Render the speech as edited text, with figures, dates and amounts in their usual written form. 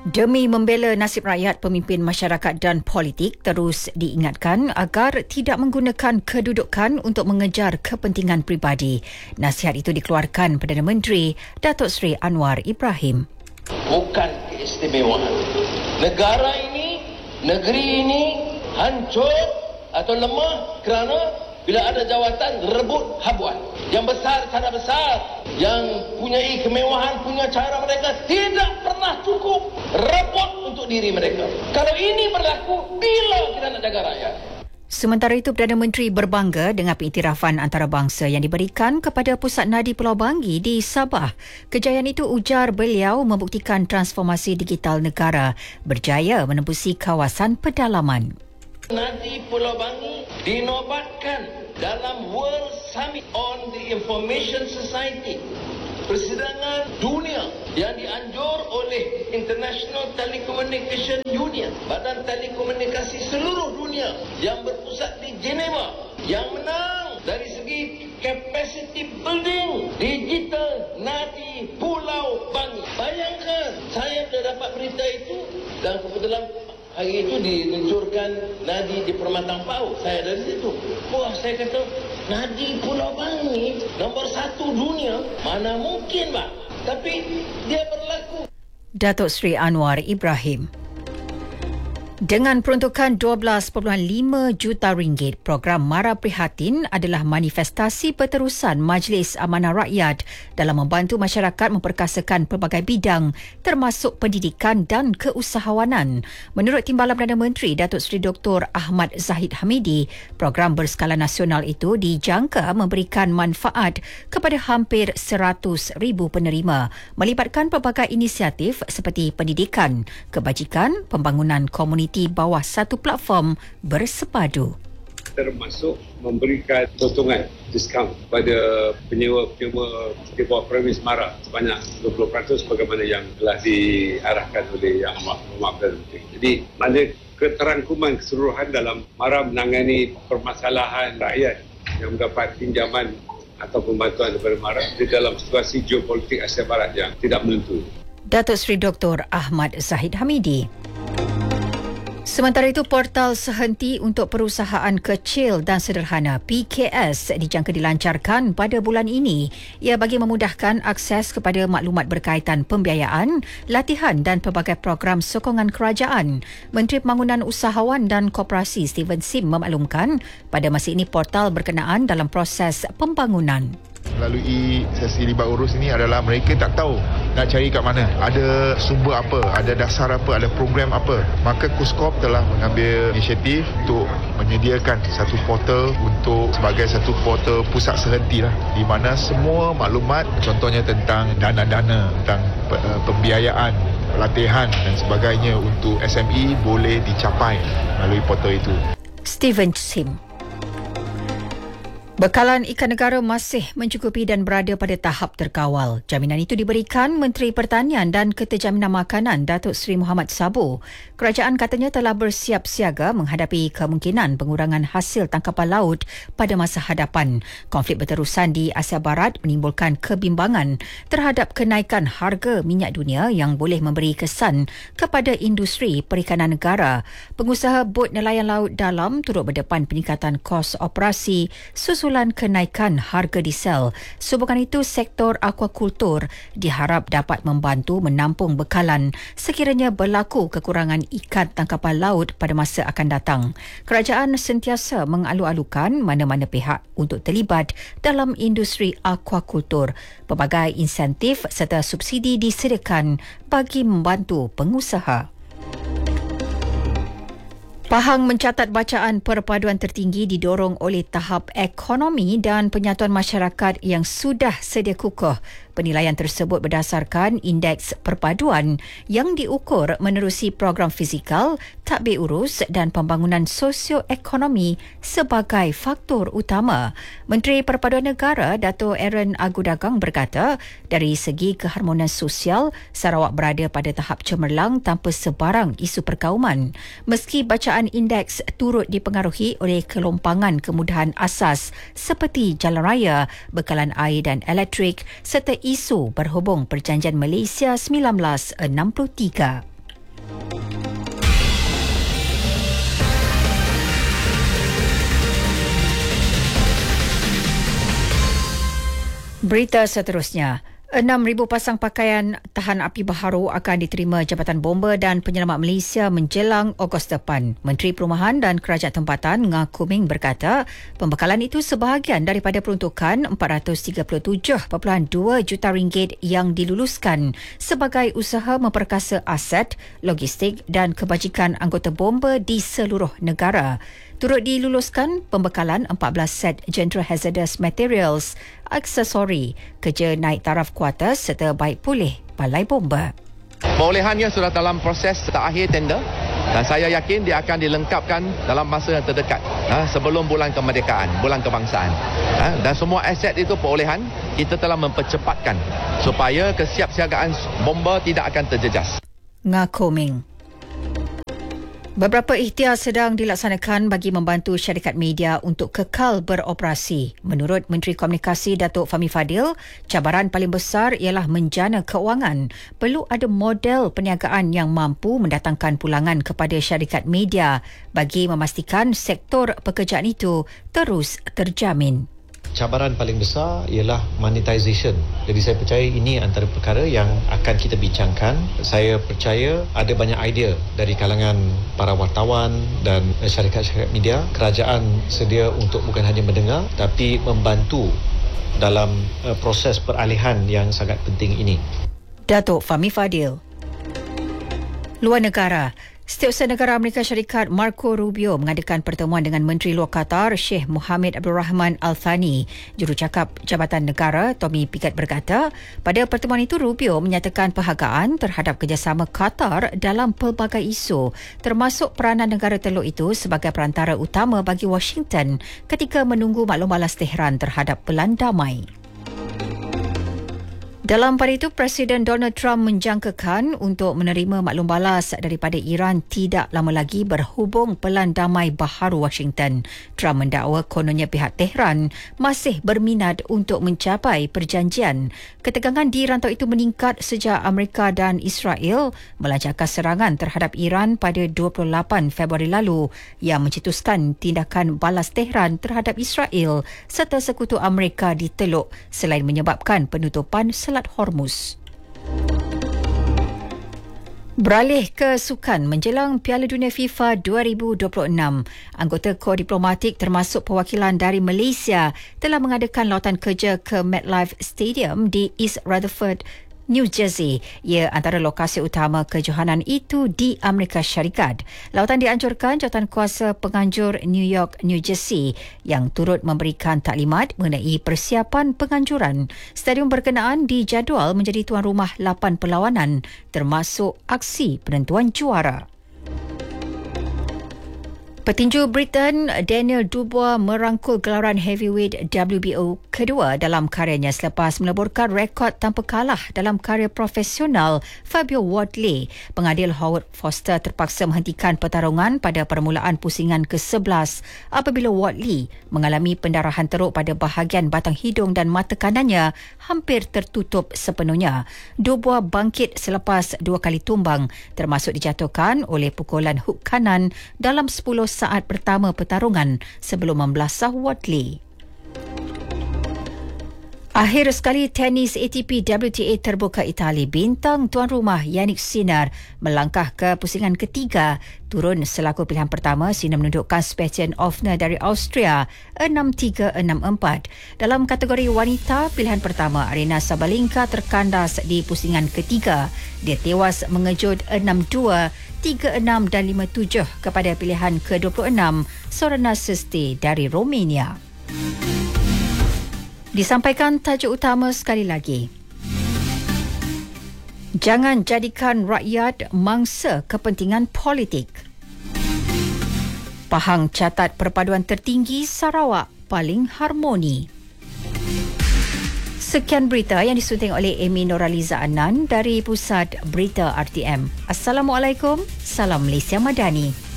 Demi membela nasib rakyat, pemimpin masyarakat dan politik terus diingatkan agar tidak menggunakan kedudukan untuk mengejar kepentingan peribadi. Nasihat itu dikeluarkan Perdana Menteri Datuk Seri Anwar Ibrahim. Bukan keistimewaan. Negara ini, negeri ini hancur atau lemah kerana bila ada jawatan rebut habuan. Yang besar cara besar, yang punyai kemewahan punya cara mereka tidak pernah cukup rebut untuk diri mereka. Kalau ini berlaku, bila kita nak jaga rakyat? Sementara itu, Perdana Menteri berbangga dengan pengiktirafan antarabangsa yang diberikan kepada Pusat Nadi Pulau Bangi di Sabah. Kejayaan itu, ujar beliau, membuktikan transformasi digital negara berjaya menembusi kawasan pedalaman. Nadi Pulau Bangi dinobatkan dalam World Summit on the Information Society, persidangan dunia yang dianjur oleh International Telecommunication Union, badan telekomunikasi seluruh dunia yang berpusat di Geneva, yang menang dari segi capacity building digital Nadi Pulau Bangi. Bayangkan, saya sudah dapat berita itu dan kebetulan hari itu diluncurkan Nadi di Permatang Pau. Saya dari situ. Wah, saya kata, Nadi Pulau Bangi nombor 1 dunia. Mana mungkin, Pak? Tapi dia berlaku. Datuk Seri Anwar Ibrahim. Dengan peruntukan RM12.5 juta, program Mara Prihatin adalah manifestasi berterusan Majlis Amanah Rakyat dalam membantu masyarakat memperkasakan pelbagai bidang termasuk pendidikan dan keusahawanan. Menurut Timbalan Perdana Menteri Datuk Seri Dr. Ahmad Zahid Hamidi, program berskala nasional itu dijangka memberikan manfaat kepada hampir 100,000 penerima, melibatkan pelbagai inisiatif seperti pendidikan, kebajikan, pembangunan komuniti bawah satu platform bersepadu. Termasuk memberikan potongan diskaun kepada penyewa-penyewa di bawah premis MARA sebanyak 20% sebagaimana yang telah diarahkan oleh Yang Amat Perdana Menteri. Jadi, mana keterangkuman keseluruhan dalam MARA menangani permasalahan rakyat yang mendapat pinjaman atau pembantuan daripada MARA di dalam situasi geopolitik Asia Barat yang tidak menentu. Datuk Seri Dr. Ahmad Zahid Hamidi. Sementara itu, portal sehenti untuk perusahaan kecil dan sederhana PKS dijangka dilancarkan pada bulan ini. Ia bagi memudahkan akses kepada maklumat berkaitan pembiayaan, latihan dan pelbagai program sokongan kerajaan. Menteri Pembangunan Usahawan dan Koperasi Steven Sim memaklumkan pada masa ini portal berkenaan dalam proses pembangunan. Melalui sesi libat urus ini adalah mereka tak tahu nak cari kat mana, ada sumber apa, ada dasar apa, ada program apa. Maka KUSKOP telah mengambil inisiatif untuk menyediakan satu portal untuk sebagai satu portal pusat sehenti lah, di mana semua maklumat contohnya tentang dana-dana, tentang pembiayaan, latihan dan sebagainya untuk SME boleh dicapai melalui portal itu. Steven Sim. Bekalan ikan negara masih mencukupi dan berada pada tahap terkawal. Jaminan itu diberikan Menteri Pertanian dan Keterjaminan Makanan Datuk Seri Muhammad Sabo. Kerajaan katanya telah bersiap siaga menghadapi kemungkinan pengurangan hasil tangkapan laut pada masa hadapan. Konflik berterusan di Asia Barat menimbulkan kebimbangan terhadap kenaikan harga minyak dunia yang boleh memberi kesan kepada industri perikanan negara. Pengusaha bot nelayan laut dalam turut berdepan peningkatan kos operasi susulan kenaikan harga diesel. Sehubungan itu, sektor aquakultur diharap dapat membantu menampung bekalan sekiranya berlaku kekurangan ikan tangkapan laut pada masa akan datang. Kerajaan sentiasa mengalu-alukan mana-mana pihak untuk terlibat dalam industri aquakultur. Pelbagai insentif serta subsidi disediakan bagi membantu pengusaha. Pahang mencatat bacaan perpaduan tertinggi didorong oleh tahap ekonomi dan penyatuan masyarakat yang sudah sedia kukuh. Penilaian tersebut berdasarkan indeks perpaduan yang diukur menerusi program fizikal, tadbir urus dan pembangunan sosioekonomi sebagai faktor utama. Menteri Perpaduan Negara Dato' Aaron Agudagang berkata, dari segi keharmonian sosial, Sarawak berada pada tahap cemerlang tanpa sebarang isu perkauman. Meski bacaan indeks turut dipengaruhi oleh kelompangan kemudahan asas seperti jalan raya, bekalan air dan elektrik serta isu berhubung Perjanjian Malaysia 1963. Berita seterusnya. 6,000 pasang pakaian tahan api baharu akan diterima Jabatan Bomba dan Penyelamat Malaysia menjelang Ogos depan. Menteri Perumahan dan Kerajaan Tempatan Ngah Kuming berkata, pembekalan itu sebahagian daripada peruntukan RM437.2 juta yang diluluskan sebagai usaha memperkasa aset, logistik dan kebajikan anggota bomba di seluruh negara. Turut diluluskan pembekalan 14 set General Hazardous Materials, aksesori, kerja naik taraf kuartus serta baik pulih balai bomba. Perolehannya sudah dalam proses terakhir tender dan saya yakin dia akan dilengkapkan dalam masa yang terdekat sebelum bulan kemerdekaan, bulan kebangsaan. Dan semua aset itu perolehan kita telah mempercepatkan supaya kesiapsiagaan bomba tidak akan terjejas. Ngah Kuming. Beberapa ikhtiar sedang dilaksanakan bagi membantu syarikat media untuk kekal beroperasi. Menurut Menteri Komunikasi Datuk Fahmi Fadil, cabaran paling besar ialah menjana keuangan. Perlu ada model perniagaan yang mampu mendatangkan pulangan kepada syarikat media bagi memastikan sektor pekerjaan itu terus terjamin. Cabaran paling besar ialah monetization. Jadi saya percaya ini antara perkara yang akan kita bincangkan. Saya percaya ada banyak idea dari kalangan para wartawan dan syarikat-syarikat media. Kerajaan sedia untuk bukan hanya mendengar tapi membantu dalam proses peralihan yang sangat penting ini. Datuk Fahmi Fadil. Luar negara. Setiausaha Negara Amerika Syarikat Marco Rubio mengadakan pertemuan dengan Menteri Luar Qatar Sheikh Mohammed Abdul Rahman Al Thani. Jurucakap Jabatan Negara Tommy Pickett berkata, pada pertemuan itu Rubio menyatakan perhargaan terhadap kerjasama Qatar dalam pelbagai isu, termasuk peranan negara Teluk itu sebagai perantara utama bagi Washington ketika menunggu maklum balas Tehran terhadap pelan damai. Dalam pada itu, Presiden Donald Trump menjangkakan untuk menerima maklum balas daripada Iran tidak lama lagi berhubung pelan damai baharu Washington. Trump mendakwa kononnya pihak Tehran masih berminat untuk mencapai perjanjian. Ketegangan di rantau itu meningkat sejak Amerika dan Israel melancarkan serangan terhadap Iran pada 28 Februari lalu yang mencetuskan tindakan balas Tehran terhadap Israel serta sekutu Amerika di Teluk selain menyebabkan penutupan Selat Hormuz. Beralih ke sukan menjelang Piala Dunia FIFA 2026, anggota kor diplomatik termasuk perwakilan dari Malaysia telah mengadakan lautan kerja ke MetLife Stadium di East Rutherford, New Jersey. Ia antara lokasi utama kejohanan itu di Amerika Syarikat. Lautan dianjurkan jawatan kuasa penganjur New York, New Jersey yang turut memberikan taklimat mengenai persiapan penganjuran. Stadium berkenaan dijadual menjadi tuan rumah 8 perlawanan termasuk aksi penentuan juara. Petinju Britain Daniel Dubois merangkul gelaran heavyweight WBO kedua dalam karyanya selepas meleburkan rekod tanpa kalah dalam karya profesional Fabio Wardley. Pengadil Howard Foster terpaksa menghentikan pertarungan pada permulaan pusingan ke-11 apabila Wardley mengalami pendarahan teruk pada bahagian batang hidung dan mata kanannya hampir tertutup sepenuhnya. Dubois bangkit selepas 2 kali tumbang termasuk dijatuhkan oleh pukulan hook kanan dalam 10 saat pertama pertarungan sebelum membelasah Wardley. Akhir sekali tenis ATP WTA terbuka Itali, bintang tuan rumah Jannik Sinner melangkah ke pusingan ketiga, turun selaku pilihan pertama sehingga menundukkan Sebastian Ofner dari Austria 6-3, 6-4. Dalam kategori wanita, pilihan pertama Aryna Sabalenka terkandas di pusingan ketiga. Dia tewas mengejut 6-2, 3-6 dan 5-7 kepada pilihan ke-26 Sorana Cîrstea dari Romania. Disampaikan tajuk utama sekali lagi. Jangan jadikan rakyat mangsa kepentingan politik. Pahang catat perpaduan tertinggi Sarawak paling harmoni. Sekian berita yang disunting oleh Amy Noraliza Anan dari Pusat Berita RTM. Assalamualaikum, salam Malaysia Madani.